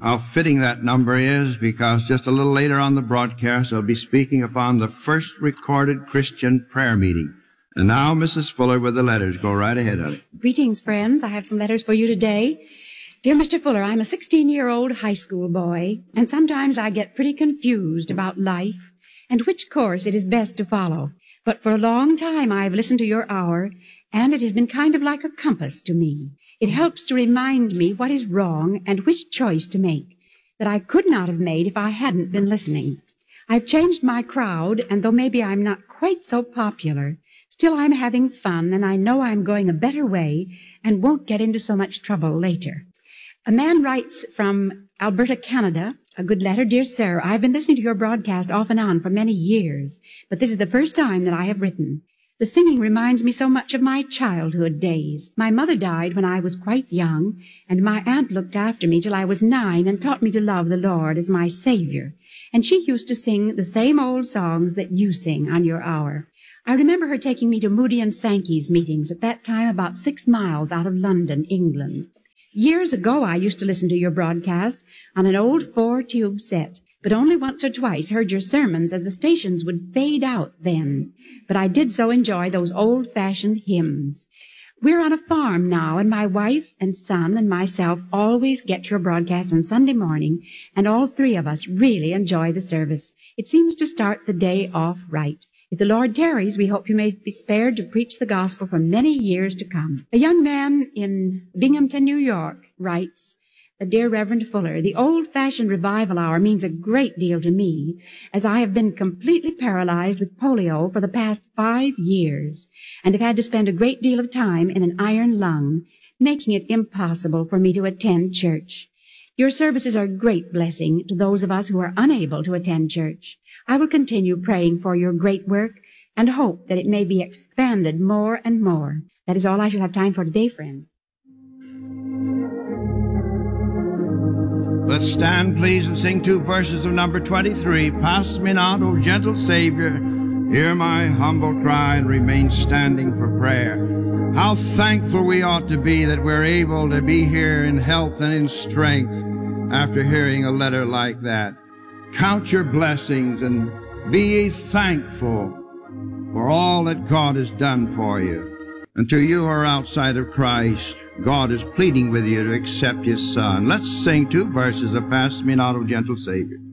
how fitting that number is, because just a little later on the broadcast I'll be speaking upon the first recorded Christian prayer meeting. And now, Mrs. Fuller with the letters. Go right ahead, honey. Greetings, friends. I have some letters for you today. Dear Mr. Fuller, I'm a 16-year-old high school boy, and sometimes I get pretty confused about life and which course it is best to follow. But for a long time I've listened to your hour, and it has been kind of like a compass to me. It helps to remind me what is wrong and which choice to make, that I could not have made if I hadn't been listening. I've changed my crowd, and though maybe I'm not quite so popular, still I'm having fun, and I know I'm going a better way and won't get into so much trouble later. A man writes from Alberta, Canada, a good letter. Dear sir, I've been listening to your broadcast off and on for many years, but this is the first time that I have written. The singing reminds me so much of my childhood days. My mother died when I was quite young, and my aunt looked after me till I was 9 and taught me to love the Lord as my Savior. And she used to sing the same old songs that you sing on your hour. I remember her taking me to Moody and Sankey's meetings, at that time about 6 miles out of London, England. Years ago I used to listen to your broadcast on an old 4-tube set, but only once or twice heard your sermons, as the stations would fade out then. But I did so enjoy those old-fashioned hymns. We're on a farm now, and my wife and son and myself always get your broadcast on Sunday morning, and all 3 of us really enjoy the service. It seems to start the day off right. If the Lord tarries, we hope you may be spared to preach the gospel for many years to come. A young man in Binghamton, New York, writes, Dear Reverend Fuller, the old-fashioned revival hour means a great deal to me, as I have been completely paralyzed with polio for the past 5 years, and have had to spend a great deal of time in an iron lung, making it impossible for me to attend church. Your services are a great blessing to those of us who are unable to attend church. I will continue praying for your great work and hope that it may be expanded more and more. That is all I shall have time for today, friend. Let's stand, please, and sing 2 verses of number 23. Pass me not, O gentle Savior, hear my humble cry and remain standing for prayer. How thankful we ought to be that we're able to be here in health and in strength after hearing a letter like that. Count your blessings and be ye thankful for all that God has done for you. And to you who are outside of Christ, God is pleading with you to accept His Son. Let's sing 2 verses of Pass Me Not, O Gentle Savior.